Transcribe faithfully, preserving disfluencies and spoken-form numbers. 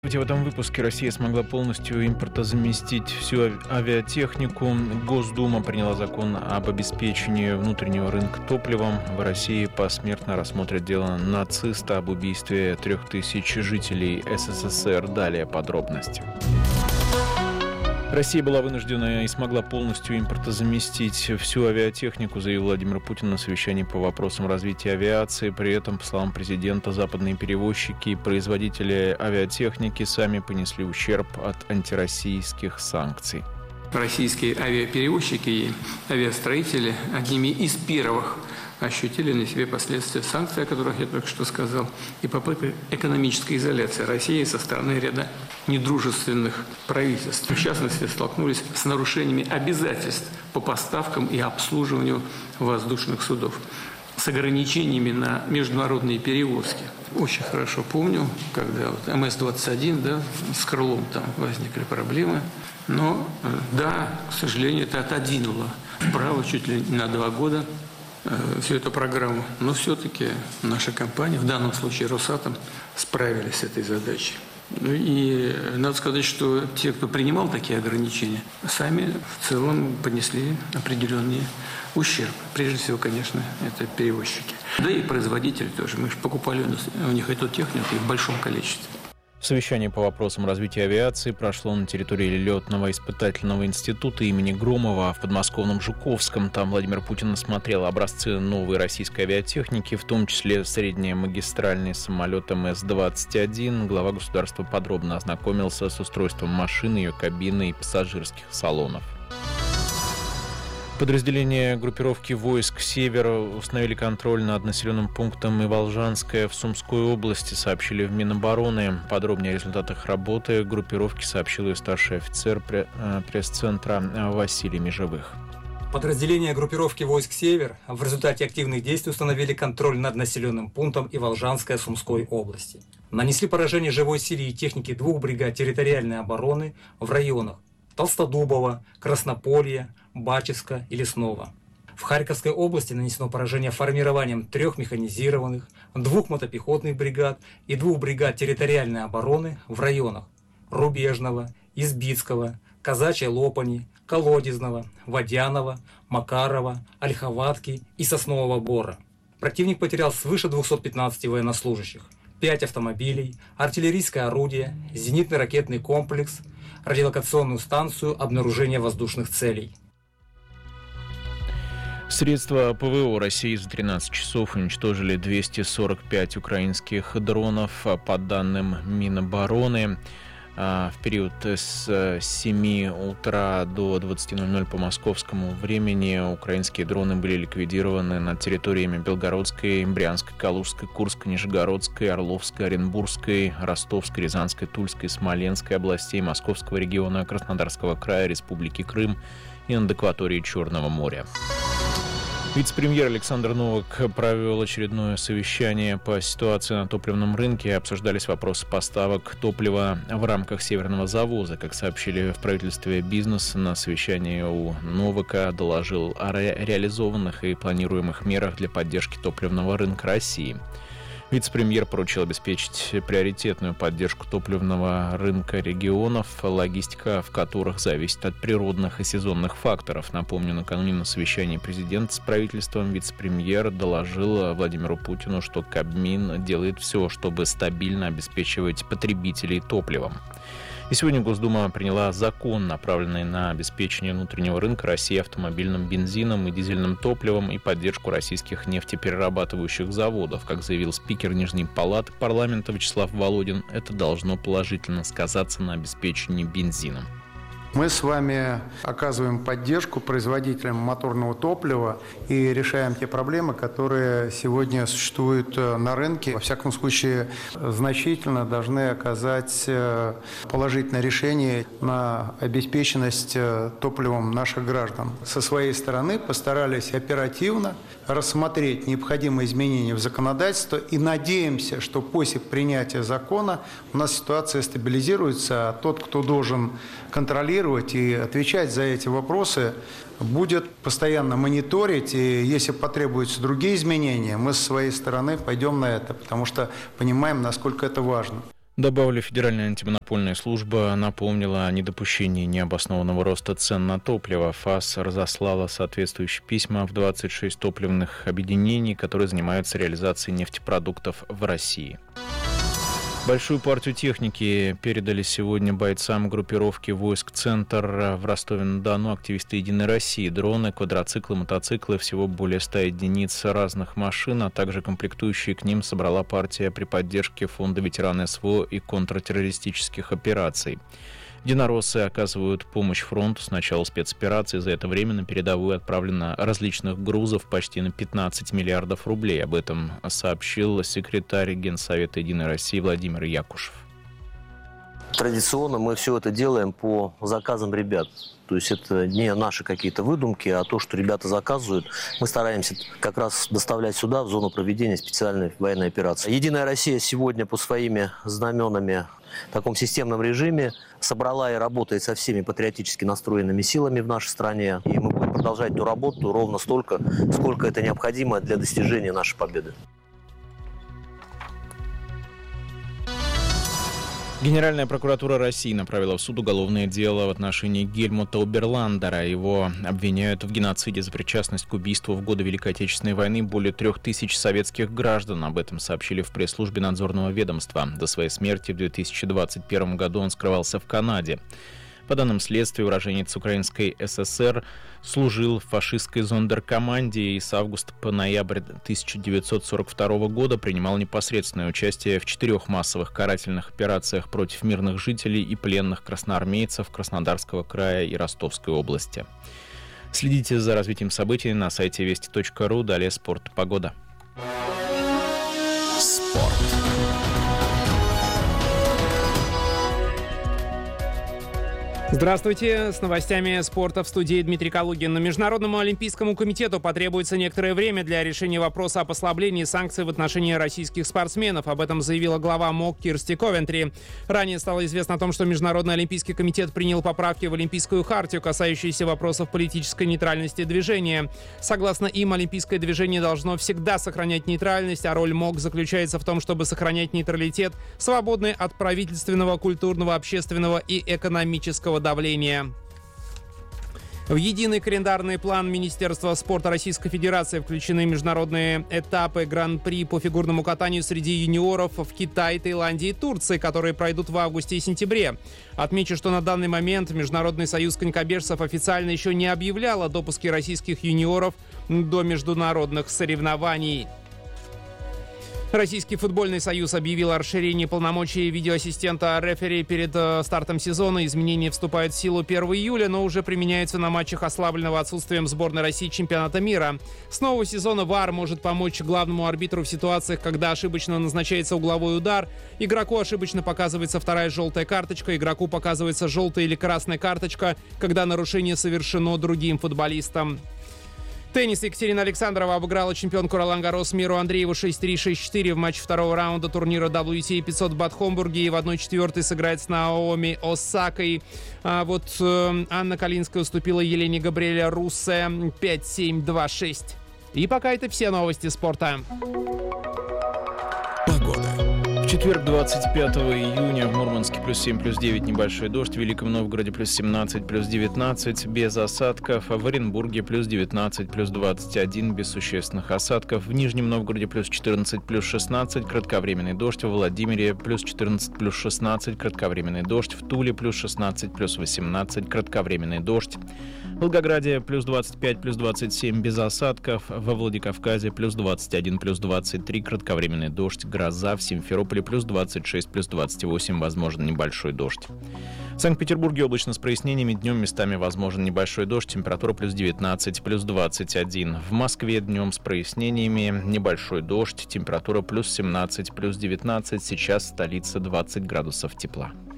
В этом выпуске Россия смогла полностью импортозаместить всю авиатехнику. Госдума приняла закон об обеспечении внутреннего рынка топливом. В России посмертно рассмотрят дело нациста об убийстве трех тысяч жителей СССР. Далее подробности. Россия была вынуждена и смогла полностью импортозаместить всю авиатехнику, заявил Владимир Путин на совещании по вопросам развития авиации. При этом, по словам президента, западные перевозчики и производители авиатехники сами понесли ущерб от антироссийских санкций. Российские авиаперевозчики и авиастроители одними из первых ощутили на себе последствия санкций, о которых я только что сказал, и попытка экономической изоляции России со стороны ряда недружественных правительств. В частности, столкнулись с нарушениями обязательств по поставкам и обслуживанию воздушных судов, с ограничениями на международные перевозки. Очень хорошо помню, когда вот эм эс двадцать один, да, с крылом там возникли проблемы. Но, да, к сожалению, это отодвинуло вправо чуть ли не на два года всю эту программу. Но все-таки наша компания, в данном случае Росатом, справились с этой задачей. Ну и надо сказать, что те, кто принимал такие ограничения, сами в целом понесли определенный ущерб. Прежде всего, конечно, это перевозчики. Да и производители тоже. Мы же покупали у них эту технику в большом количестве. Совещание по вопросам развития авиации прошло на территории летного испытательного института имени Громова в подмосковном Жуковском. Там Владимир Путин осмотрел образцы новой российской авиатехники, в том числе среднемагистральный самолет эм эс двадцать один. Глава государства подробно ознакомился с устройством машины, ее кабины и пассажирских салонов. Подразделения группировки войск «Север» установили контроль над населенным пунктом Иволжанское в Сумской области, сообщили в Минобороны. Подробнее о результатах работы группировки сообщил ее старший офицер пресс-центра Василий Межевых. Подразделения группировки войск «Север» в результате активных действий установили контроль над населенным пунктом Иволжанское Сумской области. Нанесли поражение живой силе и технике двух бригад территориальной обороны в районах Толстодубова, Краснополья, Бачевска и Лесного. В Харьковской области нанесено поражение формированием трех механизированных, двух мотопехотных бригад и двух бригад территориальной обороны в районах Рубежного, Избицкого, Казачьей Лопани, Колодезного, Водянова, Макарова, Ольховатки и Соснового Бора. Противник потерял свыше двухсот пятнадцати военнослужащих, пять автомобилей, артиллерийское орудие, зенитный ракетный комплекс, радиолокационную станцию обнаружения воздушных целей. Средства ПВО России за тринадцать часов уничтожили двести сорок пять украинских дронов. По данным Минобороны, в период с семи утра до двадцати ноль-ноль по московскому времени украинские дроны были ликвидированы над территориями Белгородской, Брянской, Калужской, Курской, Нижегородской, Орловской, Оренбургской, Ростовской, Рязанской, Тульской, Смоленской областей, Московского региона, Краснодарского края, Республики Крым и над акваторией Черного моря. Вице-премьер Александр Новак провел очередное совещание по ситуации на топливном рынке. Обсуждались вопросы поставок топлива в рамках Северного завоза. Как сообщили в правительстве «Бизнес», на совещании у Новака доложил о ре- реализованных и планируемых мерах для поддержки топливного рынка России. Вице-премьер поручил обеспечить приоритетную поддержку топливного рынка регионов, логистика в которых зависит от природных и сезонных факторов. Напомню, накануне на совещании президента с правительством вице-премьер доложил Владимиру Путину, что Кабмин делает все, чтобы стабильно обеспечивать потребителей топливом. И сегодня Госдума приняла закон, направленный на обеспечение внутреннего рынка России автомобильным бензином и дизельным топливом и поддержку российских нефтеперерабатывающих заводов. Как заявил спикер Нижней палаты парламента Вячеслав Володин, это должно положительно сказаться на обеспечении бензином. Мы с вами оказываем поддержку производителям моторного топлива и решаем те проблемы, которые сегодня существуют на рынке. Во всяком случае, значительно должны оказать положительное решение на обеспеченность топливом наших граждан. Со своей стороны постарались оперативно рассмотреть необходимые изменения в законодательство и надеемся, что после принятия закона у нас ситуация стабилизируется, а тот, кто должен контролировать и отвечать за эти вопросы, будет постоянно мониторить, и если потребуются другие изменения, мы со своей стороны пойдем на это, потому что понимаем, насколько это важно. Добавлю, Федеральная антимонопольная служба напомнила о недопущении необоснованного роста цен на топливо. ФАС разослала соответствующие письма в двадцать шесть топливных объединений, которые занимаются реализацией нефтепродуктов в России. Большую партию техники передали сегодня бойцам группировки войск «Центр» в Ростове-на-Дону активисты «Единой России». Дроны, квадроциклы, мотоциклы, всего более ста единиц разных машин, а также комплектующие к ним собрала партия при поддержке Фонда ветеран СВО и контртеррористических операций. Единороссы оказывают помощь фронту с начала спецоперации. За это время на передовую отправлено различных грузов почти на пятнадцать миллиардов рублей. Об этом сообщил секретарь Генсовета «Единой России» Владимир Якушев. Традиционно мы все это делаем по заказам ребят. То есть это не наши какие-то выдумки, а то, что ребята заказывают, мы стараемся как раз доставлять сюда, в зону проведения специальной военной операции. «Единая Россия» сегодня по своими знаменами в таком системном режиме собрала и работает со всеми патриотически настроенными силами в нашей стране. И мы будем продолжать эту работу ровно столько, сколько это необходимо для достижения нашей победы. Генеральная прокуратура России направила в суд уголовное дело в отношении Гельмута Оберландера. Его обвиняют в геноциде за причастность к убийству в годы Великой Отечественной войны более трех тысяч советских граждан. Об этом сообщили в пресс-службе надзорного ведомства. До своей смерти в две тысячи двадцать первом году он скрывался в Канаде. По данным следствия, уроженец Украинской ССР служил в фашистской зондеркоманде и с августа по ноябрь тысяча девятьсот сорок второго года принимал непосредственное участие в четырех массовых карательных операциях против мирных жителей и пленных красноармейцев Краснодарского края и Ростовской области. Следите за развитием событий на сайте вести точка ру. Далее спорт, погода. Спорт. Здравствуйте. С новостями спорта в студии Дмитрий Калугин. Международному олимпийскому комитету потребуется некоторое время для решения вопроса о послаблении санкций в отношении российских спортсменов. Об этом заявила глава МОК Кирсти Ковентри. Ранее стало известно о том, что Международный олимпийский комитет принял поправки в Олимпийскую хартию, касающиеся вопросов политической нейтральности движения. Согласно им, олимпийское движение должно всегда сохранять нейтральность, а роль МОК заключается в том, чтобы сохранять нейтралитет, свободный от правительственного, культурного, общественного и экономического давления. В единый календарный план Министерства спорта Российской Федерации включены международные этапы Гран-при по фигурному катанию среди юниоров в Китае, Таиланде и Турции, которые пройдут в августе и сентябре. Отмечу, что на данный момент Международный союз конькобежцев официально еще не объявлял о допуске российских юниоров до международных соревнований. Российский футбольный союз объявил о расширении полномочий видеоассистента рефери перед э, стартом сезона. Изменения вступают в силу первого июля, но уже применяются на матчах ослабленного отсутствием сборной России чемпионата мира. С нового сезона ВАР может помочь главному арбитру в ситуациях, когда ошибочно назначается угловой удар, игроку ошибочно показывается вторая желтая карточка, игроку показывается желтая или красная карточка, когда нарушение совершено другим футболистом. Теннис. Екатерина Александрова обыграла чемпионку Ролан-Гаррос Миру Андрееву шесть три шесть четыре в матче второго раунда турнира дабл ю ти эй пятьсот в Бад-Хомбурге и в одной четвертой сыграет с Наоми Осакой. А вот э, Анна Калинская уступила Елене Габриэле Руссе пять семь два шесть. И пока это все новости спорта. Погода. В четверг, двадцать пятого июня, в Мурманске плюс семь, плюс девять, небольшой дождь. В Великом Новгороде плюс семнадцать, плюс девятнадцать, без осадков. В Оренбурге плюс девятнадцать, плюс двадцать один, без существенных осадков. В Нижнем Новгороде плюс четырнадцать, плюс шестнадцать, кратковременный дождь. В Владимире плюс четырнадцать, плюс шестнадцать, кратковременный дождь. В Туле плюс шестнадцать, плюс восемнадцать, кратковременный дождь. В Волгограде плюс двадцать пять, плюс двадцать семь, без осадков. Во Владикавказе плюс двадцать один, плюс двадцать три, кратковременный дождь. Гроза. В Симферополе плюс двадцать шесть, плюс двадцать восемь, возможен небольшой дождь. В Санкт-Петербурге облачно с прояснениями, днем местами возможен небольшой дождь, температура плюс девятнадцать, плюс двадцать один. В Москве днем с прояснениями, небольшой дождь, температура плюс семнадцать, плюс девятнадцать, сейчас столица двадцать градусов тепла.